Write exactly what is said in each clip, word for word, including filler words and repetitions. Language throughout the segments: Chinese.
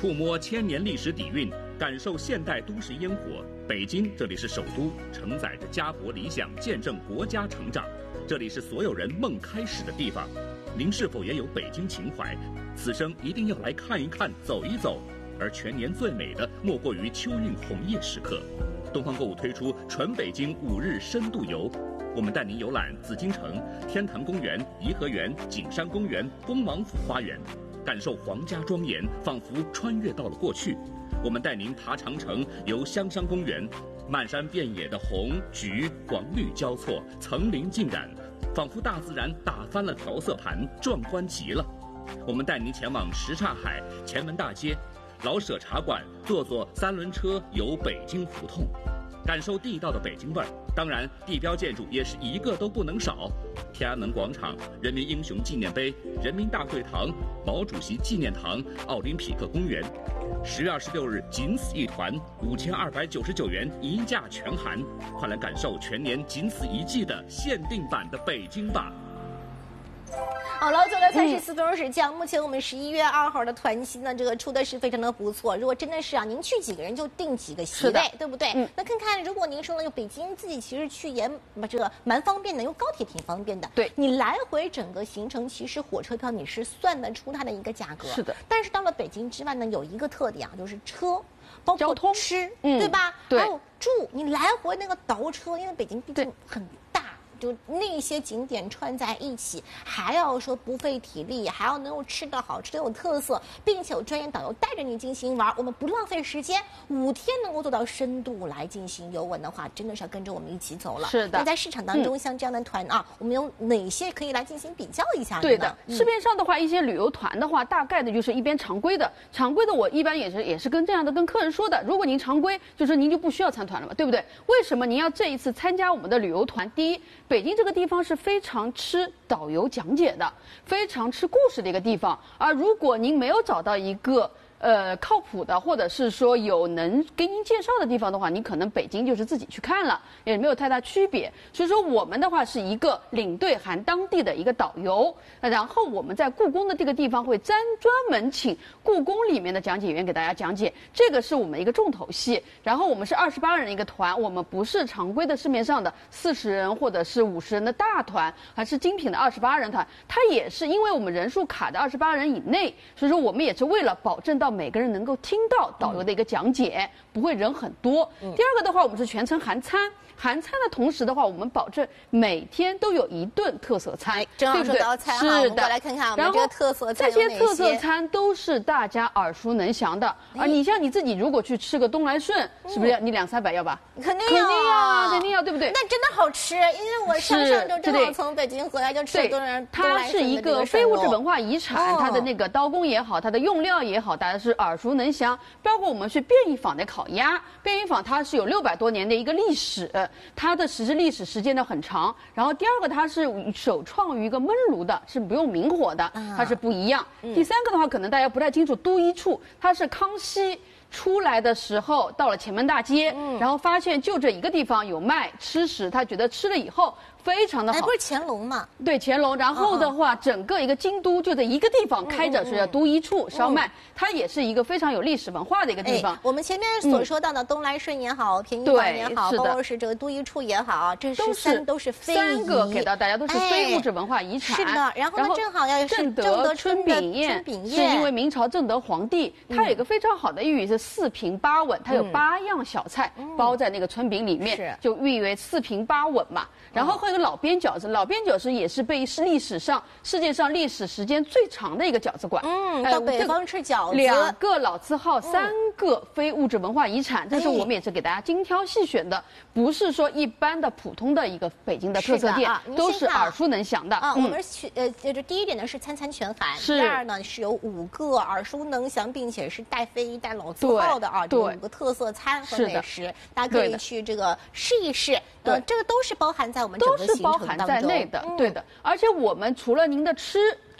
触摸千年历史底蕴，感受现代都市烟火。北京，这里是首都，承载着家国理想，见证国家成长。这里是所有人梦开始的地方。您是否也有北京情怀？此生一定要来看一看，走一走。而全年最美的，莫过于秋韵红叶时刻。东方购物推出纯北京五日深度游，我们带您游览紫禁城、天坛公园、颐和园、景山公园、恭王府花园，感受皇家庄严，仿佛穿越到了过去。我们带您爬长城，游香山公园，漫山遍野的红、橘、黄绿交错，层林尽染，仿佛大自然打翻了调色盘，壮观极了。我们带您前往什刹海、前门大街、老舍茶馆，坐坐三轮车游北京胡同，感受地道的北京味儿。当然，地标建筑也是一个都不能少。天安门广场、人民英雄纪念碑、人民大会堂、毛主席纪念堂、奥林匹克公园。十月二十六日，仅此一团，五千二百九十九元一价全含，快来感受全年仅此一季的限定版的北京吧！ 好，老九的三十四分钟是这样。目前我们十一月二号的团席呢，这个出的是非常的不错。如果真的是啊，您去几个人就定几个席位，对不对？嗯。那看看，如果您说呢，就北京自己其实去也这个蛮方便的，用高铁挺方便的。 对。 你来回整个行程，其实火车票你是算得出它的一个价格。 是的。 但是到了北京之外呢，有一个特点啊，就是车，包括交吃， 嗯、 对吧？ 对。 还有住，你来回那个倒车，因为北京毕竟很大。就那些景点串在一起，还要说不费体力，还要能够吃得好，吃得有特色，并且有专业导游带着你进行玩。我们不浪费时间，五天能够做到深度来进行游玩的话，真的是要跟着我们一起走了。 是的。 那在市场当中，嗯、像这样的团啊，我们有哪些可以来进行比较一下呢？ 对的， 嗯、 市面上的话，一些旅游团的话，大概的就是一边常规的，常规的我一般也是也是跟这样的跟客人说的，如果您常规，就是您就不需要参团了嘛，对不对？为什么您要这一次参加我们的旅游团？第一，北京这个地方是非常吃导游讲解的，非常吃故事的一个地方。而如果您没有找到一个呃靠谱的，或者是说有能给您介绍的地方的话，你可能北京就是自己去看了，也没有太大区别。所以说我们的话是一个领队含当地的一个导游，然后我们在故宫的这个地方会专专门请故宫里面的讲解员给大家讲解，这个是我们一个重头戏。然后我们是二十八人一个团，我们不是常规的市面上的四十人或者是五十人的大团，还是精品的二十八人团。它也是因为我们人数卡在二十八人以内，所以说我们也是为了保证到每个人能够听到导游的一个讲解，嗯、不会人很多。嗯、第二个的话，我们是全程含餐。含餐的同时的话，我们保证每天都有一顿特色餐， 哎、正好说到餐哈，我们过来看看我们这个特色餐有哪些。 这些特色餐都是大家耳熟能详的。哎、而你像你自己，如果去吃个东来顺，嗯、是不是你两三百要吧？ 肯定要， 肯定要，肯定要，对不对？ 那真的好吃，因为我上上周正好从北京回来，就吃了东来顺。 它是一个非物质文化遗产，哦、它的那个刀工也好，它的用料也好，大家是耳熟能详。包括我们去便宜坊的烤鸭，便宜坊它是有六百多年的一个历史，它的实质历史时间呢很长。然后第二个，它是首创于一个焖炉的，是不用明火的，它是不一样。嗯、第三个的话，可能大家不太清楚，都一处它是康熙出来的时候到了前门大街，嗯、然后发现就这一个地方有卖吃食，他觉得吃了以后非常的好。 哎，不是乾隆吗？ 对，乾隆。然后的话，哦、整个一个京都就在一个地方开着，所以叫都一处烧麦，嗯、它也是一个非常有历史文化的一个地方。 哎、我们前面所说到的东来顺也好，便宜坊也好，包括是这个都一处也好，这是三都是非遗， 三个给到大家都是非物质文化遗产。 哎、是的，然后呢，正好要是正德春饼宴，是因为明朝正德皇帝，他有一个非常好的寓意是四平八稳，它有八样小菜包在那个春饼里面，就寓意为四平八稳嘛。然后还有个老边饺子，老边饺子也是被历史上世界上历史时间最长的一个饺子馆。 嗯，到北方吃饺子， 两个老字号，三个非物质文化遗产，这是我们也是给大家精挑细选的，不是说一般的普通的一个北京的特色店，都是耳熟能详的。 啊，我们去呃，这第一点呢是餐餐全含，第二呢是有五个耳熟能详，并且是带非遗带老字号的啊，这五个特色餐和美食，大家可以去这个试一试。呃，这个都是包含在我们整个行程当中， 都是包含在内的，对的。而且我们除了您的吃。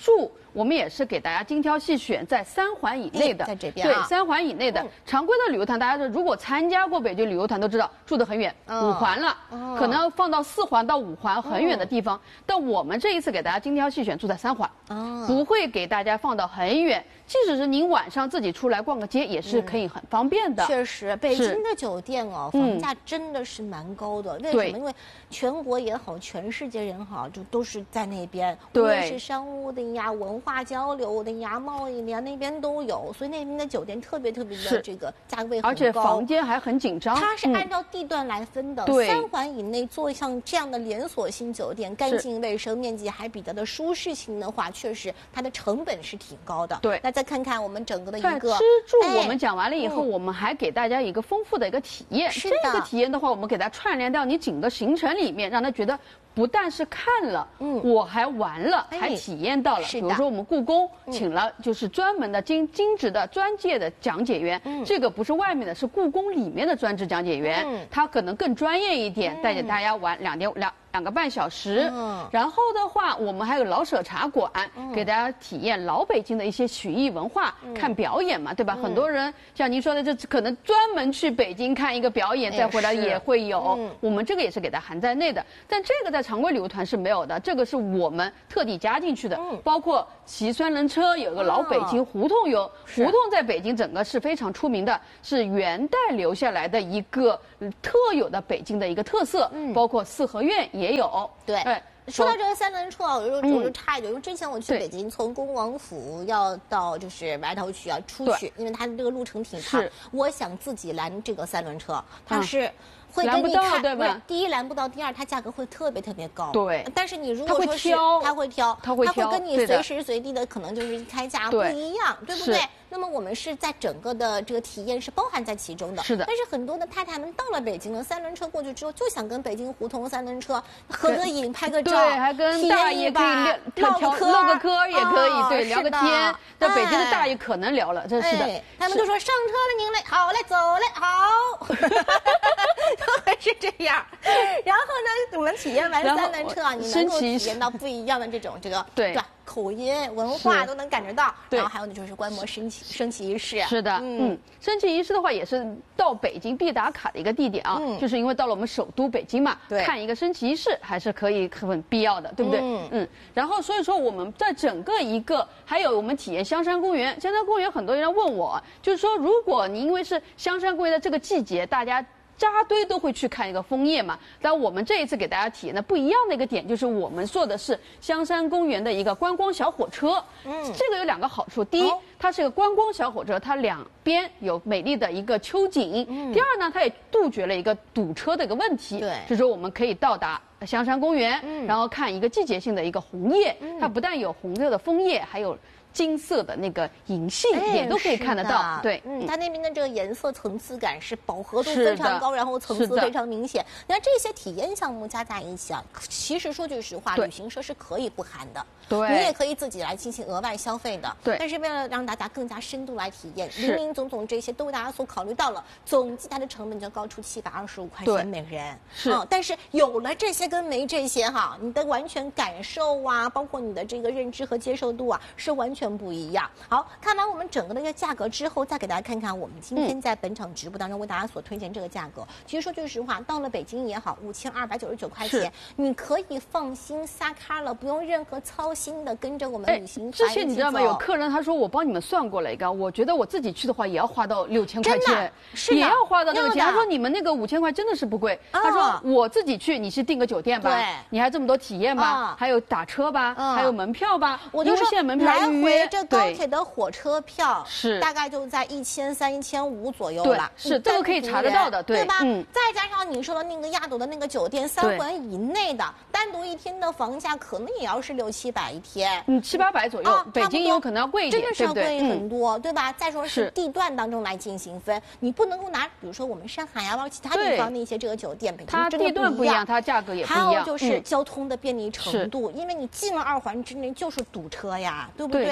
住我们也是给大家精挑细选在三环以内的， 在这边、 啊、 对三环以内的、嗯、常规的旅游团，大家如果参加过北京旅游团都知道，住得很远，哦、五环了、哦，可能放到四环到五环很远的地方。哦、但我们这一次给大家精挑细选住在三环，哦、不会给大家放到很远。即使是您晚上自己出来逛个街，也是可以很方便的。 嗯、确实，北京的酒店哦，房价真的是蛮高的。嗯、为什么？因为全国也好，全世界人好，就都是在那边，无论是商务的呀、文化交流的呀、贸易的呀，那边都有，所以那边的酒店特别特别的这个价位很高， 而且房间还很紧张。 它是按照地段来分的，嗯、三环以内做像这样的连锁性酒店，干净卫生、面积还比较的舒适性的话，确实它的成本是挺高的。 对， 那再看看我们整个的一个吃住，我们讲完了以后，哎、我们还给大家一个丰富的一个体验。 是的，这个体验的话，我们给它串联到你整个行程里面，让他觉得不但是看了，嗯，我还玩了，哎、还体验到了。比如说我们故宫请了就是专门的精精致的专业的讲解员，嗯，这个不是外面的，是故宫里面的专职讲解员，嗯，他可能更专业一点，带着大家玩两天两。两个半小时，嗯，然后的话，我们还有老舍茶馆，嗯、给大家体验老北京的一些曲艺文化，嗯、看表演嘛，对吧？嗯、很多人像您说的，这可能专门去北京看一个表演，再回来也会有。嗯、我们这个也是给它含在内的，但这个在常规旅游团是没有的，这个是我们特地加进去的，嗯、包括骑三轮车，有个老北京胡同游，哦、胡同在北京整个是非常出名的，是元代留下来的一个特有的北京的一个特色，嗯、包括四合院也有。 对，哎，说到这个三轮车啊，我就我就插一句，因为之前我去北京，从恭王府要到就是埋头区啊出去，因为它的这个路程挺长，我想自己拦这个三轮车，它是。会跟你看， 对吧？ 第一拦不到，第二它价格会特别特别高。 对， 但是你如果说是它会挑， 它会挑， 它会跟你随时随地的可能就是开价不一样，对不对？那么我们是在整个的这个体验是包含在其中的。 是的。 但是很多的太太们到了北京了，三轮车过去之后就想跟北京胡同三轮车合个影、拍个照， 对，还跟大爷可以唠个嗑， 唠个嗑也可以，对，聊个天。在北京的大爷可能聊了，真是的。 他们就说上车了，您嘞，好嘞，走嘞，好。是这样，然后呢，我们体验完三轮车啊，你能够体验到不一样的这种这个对吧？口音、文化都能感觉到。然后还有呢，就是观摩升旗升旗仪式。 是的，嗯，升旗仪式的话也是到北京必打卡的一个地点啊，嗯、就是因为到了我们首都北京嘛， 对， 看一个升旗仪式还是可以很必要的，对不对？嗯嗯。然后所以说我们在整个一个还有我们体验香山公园，香山公园很多人问我，就是说如果你因为是香山公园的这个季节，大家。扎堆都会去看一个枫叶嘛，但我们这一次给大家体验的不一样的一个点，就是我们做的是香山公园的一个观光小火车。嗯，这个有两个好处，第一，哦、它是一个观光小火车，它两边有美丽的一个秋景；嗯、第二呢，它也杜绝了一个堵车的一个问题。 对， 就是说我们可以到达香山公园，嗯、然后看一个季节性的一个红叶，嗯、它不但有红色的枫叶，还有。金色的那个银杏也都可以看得到，对， 嗯，它那边的这个颜色层次感是饱和度非常高，然后层次非常明显。那这些体验项目加在一起啊，其实说句实话，旅行社是可以不含的， 对， 你也可以自己来进行额外消费的， 对。 但是为了让大家更加深度来体验，林林总总这些都为大家所考虑到了，总计它的成本就高出七百二十五块钱每人， 是、 嗯。但是有了这些跟没这些哈，你的完全感受啊，包括你的这个认知和接受度啊，是完全不一样。好，看完我们整个的一个价格之后，再给大家看看我们今天在本场直播当中为大家所推荐这个价格。嗯、其实说句实话，到了北京也好，五千二百九十九块钱，你可以放心撒开了，不用任何操心的跟着我们旅行团。 之前你知道吗？有客人他说我帮你们算过了一个，我觉得我自己去的话也要花到六千块钱， 是也要花到那个钱。他说你们那个五千块真的是不贵。哦、他说我自己去，你是订个酒店吧？ 对， 你还这么多体验吧？哦、还有打车吧？哦、还有门票吧？ 我就说现在门票来预约回这高铁的火车票是大概就在一千三、一千五左右了， 是这个可以查得到的， 对吧？ 嗯， 再加上你说的那个亚朵的那个酒店，三环以内的，单独一天的房价可能也要是六七百一天， 嗯，七八百左右。 啊、 北京有可能要贵一点， 真的是要贵很多， 对对吧？再说是地段当中来进行分，你不能够拿，比如说我们上海啊，或者其他地方的一些这个酒店，北京它地段不一样，它价格也不一样。 还有就是交通的便利程度，因为你进了二环之内就是堵车呀，对不对？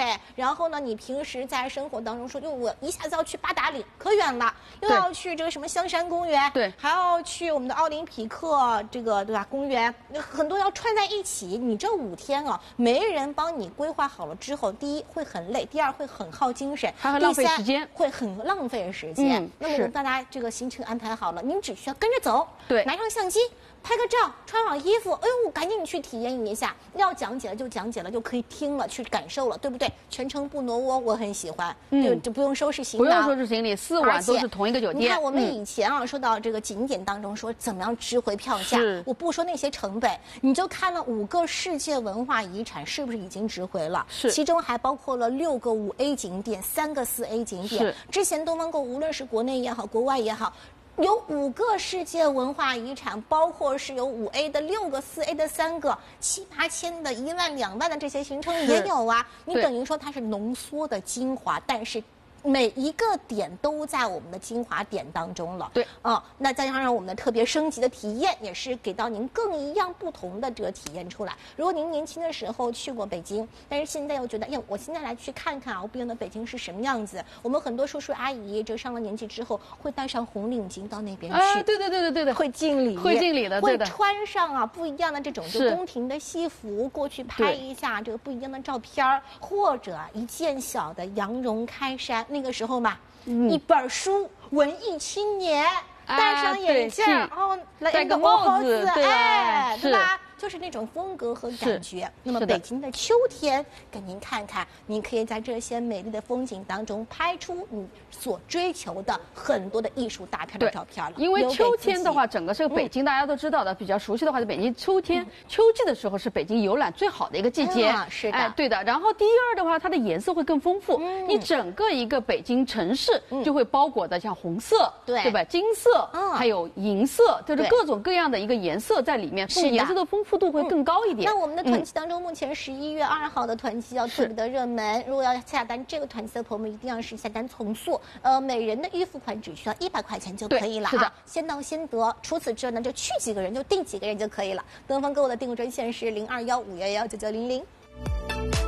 对，然后呢，你平时在生活当中说，就我一下子要去八达岭，可远了，又要去这个什么香山公园， 对， 还要去我们的奥林匹克这个对吧公园，很多要串在一起。你这五天啊，没人帮你规划好了之后，第一会很累，第二会很耗精神， 还会浪费时间， 会很浪费时间。 嗯， 那么大家这个行程安排好了，您只需要跟着走， 对， 拿上相机。拍个照，穿好衣服，哎呦，赶紧去体验一下。要讲解了就讲解了，就可以听了，去感受了，对不对？全程不挪窝，我很喜欢，嗯、就就不用收拾行李， 不用收拾行李，四晚都是同一个酒店。 你看我们以前啊，说到这个景点当中说怎么样值回票价，我不说那些成本，你就看了五个世界文化遗产是不是已经值回了？ 是， 其中还包括了六个五 A 景点，三个四 A 景点。之前东方购无论是国内也好，国外也好。有五个世界文化遗产，包括是有五 A 的、六个、四 A 的、三个、七八千的、一万、两万的这些行程也有啊。你等于说它是浓缩的精华，但是每一个点都在我们的精华点当中了。 对， 哦，那再加上我们的特别升级的体验，也是给到您更一样不同的这个体验出来。如果您年轻的时候去过北京，但是现在又觉得，哎呀，我现在来去看看啊，我不晓得北京是什么样子。我们很多叔叔阿姨，这上了年纪之后，会戴上红领巾到那边去。 啊，对对对对对对， 会敬礼， 会敬礼的，对的。 会穿上啊不一样的这种就宫廷的戏服过去拍一下这个不一样的照片，或者一件小的羊绒开衫。那个时候嘛，嗯、一本书，文艺青年， 啊、 戴上眼镜，然后戴个帽子，对吧？ 哎，对吧？就是那种风格和感觉。那么北京的秋天，给您看看，您可以在这些美丽的风景当中拍出你所追求的很多的艺术大片的照片了。 因为秋天的话，整个这个北京大家都知道的，嗯、比较熟悉的话，在北京秋天、嗯、秋季的时候是北京游览最好的一个季节。 啊、是的、 哎，对的。然后第二的话，它的颜色会更丰富，嗯、你整个一个北京城市就会包裹的像红色， 对、 嗯、对吧？金色，嗯、还有银色，就是各种各样的一个颜色在里面，是颜色的丰富度会更高一点。 嗯、那我们的团期当中，目前十一月二号的团期要特别的热门，如果要下单这个团期的朋友们，一定要是下单从速，呃，每人的预付款只需要一百块钱就可以了啊， 是的， 先到先得。除此之外呢，就去几个人就订几个人就可以了。东方购物的订购专线是零二幺五幺幺九九零零。